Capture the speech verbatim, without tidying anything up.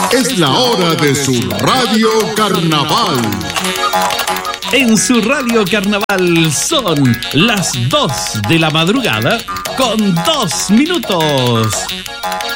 Es la hora de su Radio Carnaval. En su Radio Carnaval son las dos de la madrugada con dos minutos.